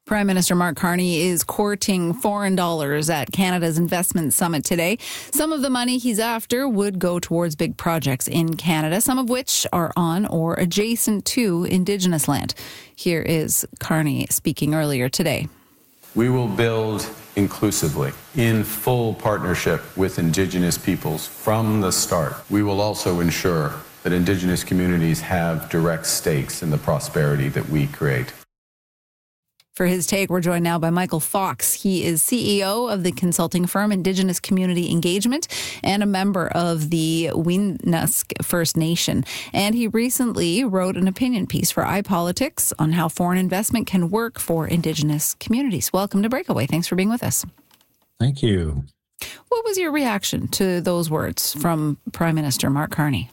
Prime Minister Mark Carney is courting foreign dollars at Canada's Investment Summit today. Some of the money he's after would go towards big projects in Canada, some of which are on or adjacent to Indigenous land. Here is Carney speaking earlier today. We will build inclusively, in full partnership with Indigenous peoples from the start. We will also ensure that Indigenous communities have direct stakes in the prosperity that we create. For his take, we're joined now by Michael Fox. He is CEO of the consulting firm Indigenous Community Engagement and a member of the Weenusk First Nation. And he recently wrote an opinion piece for iPolitics on how foreign investment can work for Indigenous communities. Welcome to Breakaway. Thanks for being with us. Thank you. What was your reaction to those words from Prime Minister Mark Carney?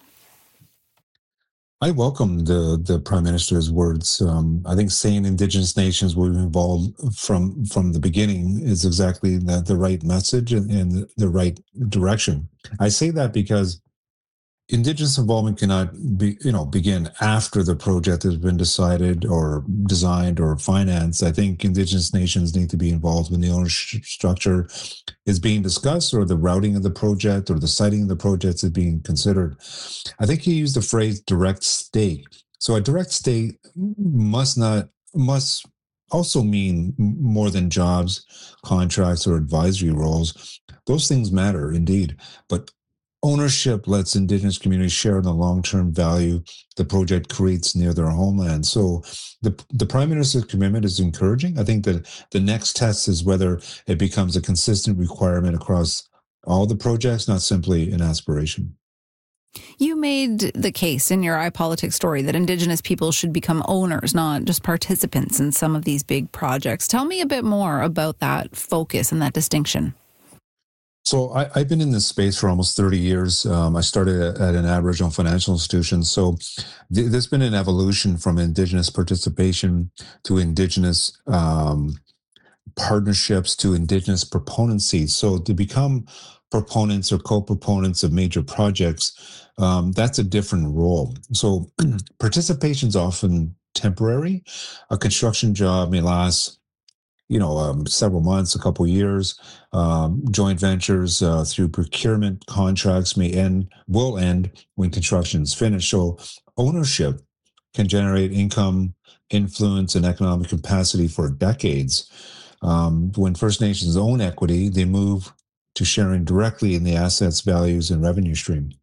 I welcome the Prime Minister's words. I think saying Indigenous nations were involved from the beginning is exactly the right message and the right direction. I say that because Indigenous involvement cannot begin after the project has been decided or designed or financed. I think Indigenous nations need to be involved when the ownership structure is being discussed or the routing of the project or the siting of the projects is being considered. I think he used the phrase direct stake. So a direct stake must also mean more than jobs, contracts, or advisory roles. Those things matter indeed, but ownership lets Indigenous communities share in the long-term value the project creates near their homeland. So the Prime Minister's commitment is encouraging. I think that the next test is whether it becomes a consistent requirement across all the projects, not simply an aspiration. You made the case in your iPolitics story that Indigenous people should become owners, not just participants in some of these big projects. Tell me a bit more about that focus and that distinction. So I've been in this space for almost 30 years. I started at an Aboriginal financial institution. So there's been an evolution from Indigenous participation to Indigenous partnerships to Indigenous proponency. So to become proponents or co-proponents of major projects, that's a different role. So participation is often temporary. A construction job may last several months, a couple years. Joint ventures through procurement contracts will end when construction is finished. So ownership can generate income, influence, and economic capacity for decades. When First Nations own equity, they move to sharing directly in the assets, values, and revenue stream.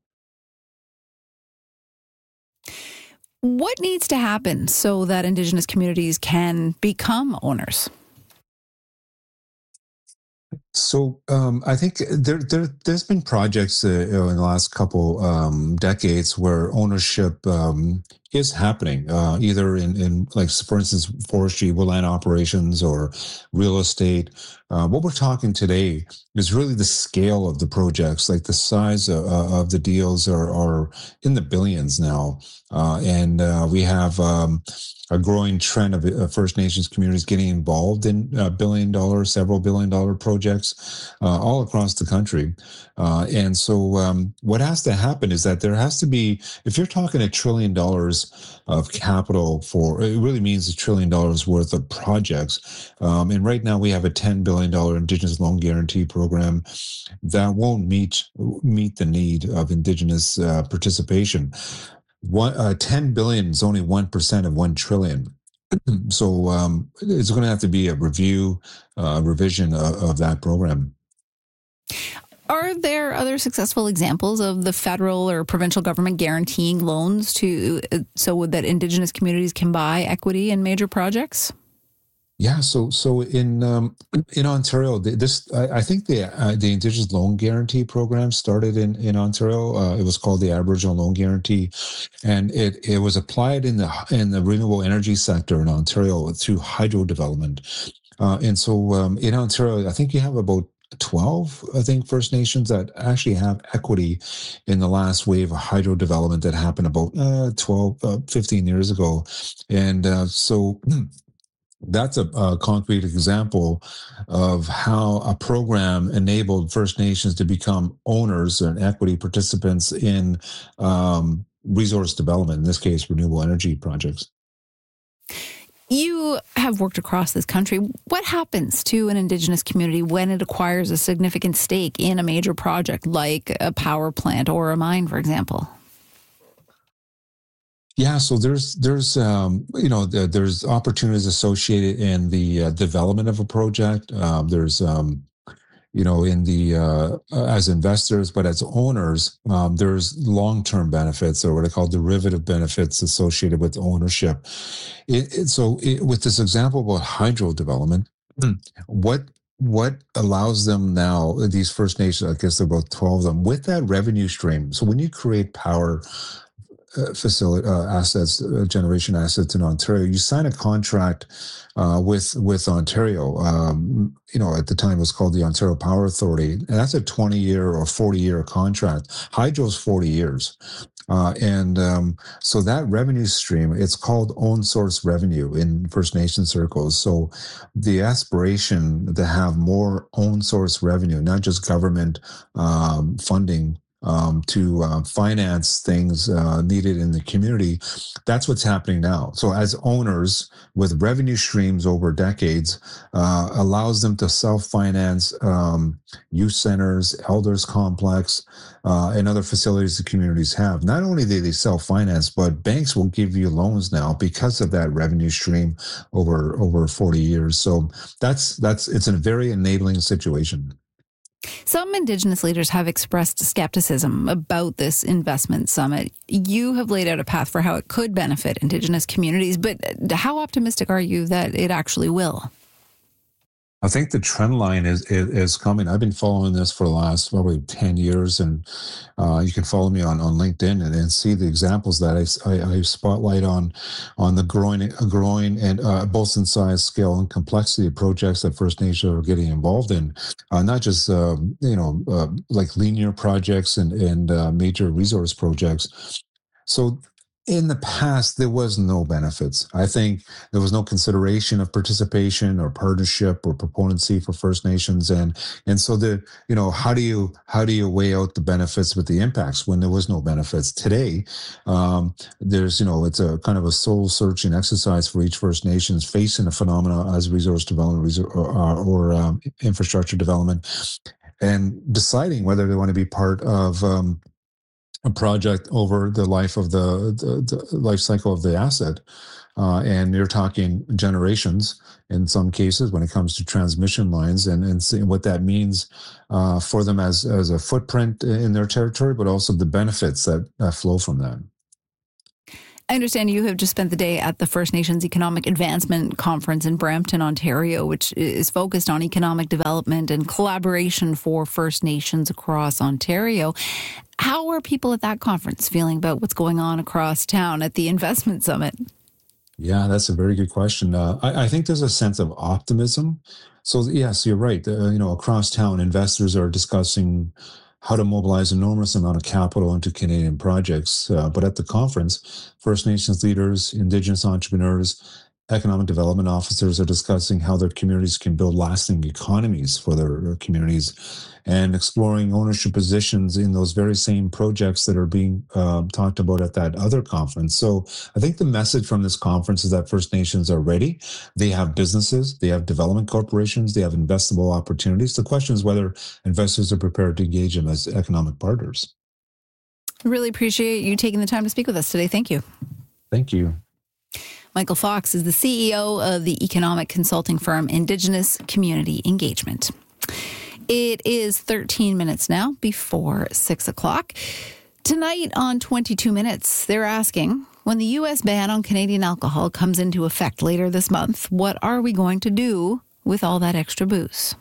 What needs to happen so that Indigenous communities can become owners? So I think there's been projects in the last couple decades where ownership is happening, either in like, for instance, forestry, woodland operations, or real estate. What we're talking today is really the scale of the projects, like the size of the deals are in the billions now. And we have a growing trend of First Nations communities getting involved in several billion-dollar projects all across the country. And so what has to happen is that there has to be, if you're talking $1 trillion of capital it really means $1 trillion worth of projects. And right now we have a $10 billion Indigenous loan guarantee program that won't meet the need of Indigenous participation. 10 billion is only 1% of 1 trillion. So it's going to have to be a revision of that program. Are there other successful examples of the federal or provincial government guaranteeing loans so that Indigenous communities can buy equity in major projects? Yeah, so in Ontario, I think the Indigenous Loan Guarantee Program started in Ontario. It was called the Aboriginal Loan Guarantee, and it was applied in the renewable energy sector in Ontario through hydro development. And so in Ontario, I think you have about 12, First Nations that actually have equity in the last wave of hydro development that happened about 15 years ago, and so. That's a concrete example of how a program enabled First Nations to become owners and equity participants in resource development, in this case, renewable energy projects. You have worked across this country. What happens to an Indigenous community when it acquires a significant stake in a major project like a power plant or a mine, for example? Yeah, so there's opportunities associated in the development of a project. There's in the as investors, but as owners, there's long-term benefits, or what I call derivative benefits, associated with ownership. With this example about hydro development, what allows them now, these First Nations, I guess there are about 12 of them, with that revenue stream. So when you create power facility assets, generation assets in Ontario, you sign a contract with Ontario. At the time it was called the Ontario Power Authority, and that's a 20-year or 40-year contract. Hydro's 40 years. So that revenue stream, it's called own source revenue in First Nation circles. So the aspiration to have more own source revenue, not just government funding, to finance things needed in the community, that's what's happening now. So as owners with revenue streams over decades, allows them to self-finance youth centers, elders complex, and other facilities the communities have. Not only do they self-finance, but banks will give you loans now because of that revenue stream over 40 years. So it's a very enabling situation. Some Indigenous leaders have expressed skepticism about this investment summit. You have laid out a path for how it could benefit Indigenous communities, but how optimistic are you that it actually will? I think the trend line is coming. I've been following this for the last probably 10 years, and you can follow me on LinkedIn and see the examples that I spotlight on the growing and both in size, scale, and complexity of projects that First Nations are getting involved in, not just like linear projects and major resource projects. So in the past, there was no benefits. I think there was no consideration of participation or partnership or proponency for First Nations, and so how do you weigh out the benefits with the impacts when there was no benefits? Today, there's it's a kind of a soul searching exercise for each First Nations facing a phenomena as resource development or infrastructure development, and deciding whether they want to be part of a project over the life of the life cycle of the asset. And you're talking generations in some cases when it comes to transmission lines, and seeing what that means for them as a footprint in their territory, but also the benefits that flow from that. I understand you have just spent the day at the First Nations Economic Advancement Conference in Brampton, Ontario, which is focused on economic development and collaboration for First Nations across Ontario. How are people at that conference feeling about what's going on across town at the Investment Summit? Yeah, that's a very good question. I think there's a sense of optimism. So yes, you're right. Across town, investors are discussing how to mobilize an enormous amount of capital into Canadian projects. But at the conference, First Nations leaders, Indigenous entrepreneurs, economic development officers are discussing how their communities can build lasting economies for their communities, and exploring ownership positions in those very same projects that are being talked about at that other conference. So I think the message from this conference is that First Nations are ready. They have businesses, they have development corporations, they have investable opportunities. The question is whether investors are prepared to engage them as economic partners. I really appreciate you taking the time to speak with us today. Thank you. Thank you. Michael Fox is the CEO of the economic consulting firm Indigenous Community Engagement. It is 13 minutes now before 6 o'clock. Tonight on 22 Minutes, they're asking, when the U.S. ban on Canadian alcohol comes into effect later this month, what are we going to do with all that extra booze?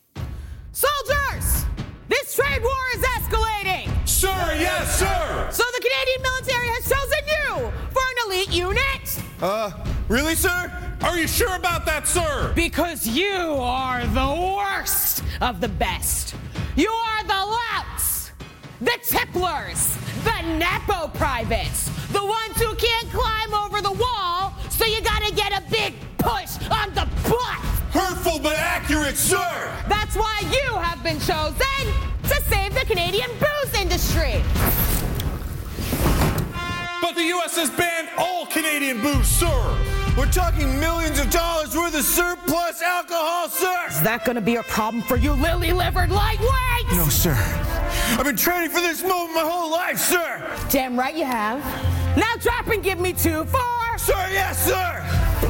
Soldiers! This trade war is escalating! Sir, yes, sir! So the Canadian military has chosen you for an elite unit? Really, sir? Are you sure about that, sir? Because you are the worst of the best. You are the louts, the tipplers, the Napo privates, the ones who can't climb over the wall, so you gotta get a big push on the butt. Hurtful but accurate, sir! That's why you have been chosen to save the Canadian booze industry. But the U.S. has banned all Canadian booze, sir. We're talking millions of dollars worth of surplus alcohol, sir! Is that gonna be a problem for you, lily-livered lightweight? No, sir. I've been training for this moment my whole life, sir! Damn right you have. Now drop and give me 2 for... Sir, yes, sir!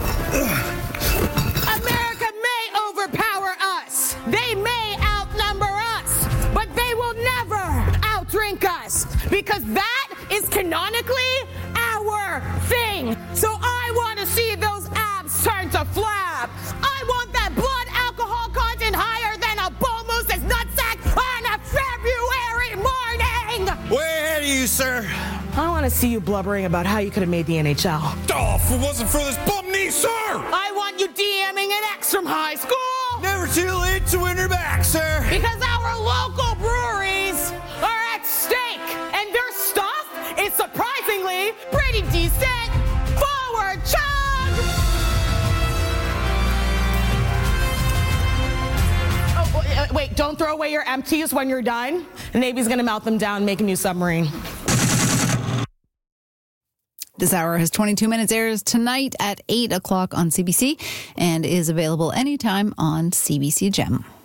America may overpower us. They may outnumber us. But they will never outdrink us. Because that is canonically our thing. So I want to see those abs turn to flab. I want that blood alcohol content higher than a bull moose's nutsack on a February morning. Way ahead of you, sir. I want to see you blubbering about how you could have made the NHL. Oh, if it wasn't for this bum knee, sir! I want you DMing an ex from high school. Never too late to win her back, sir. Because our local breweries are at stake, and their stuff is surprisingly pretty decent. Forward, chug! Oh, wait, don't throw away your empties when you're done. The Navy's gonna melt them down and make a new submarine. This hour has 22 minutes, airs tonight at 8 o'clock on CBC and is available anytime on CBC Gem.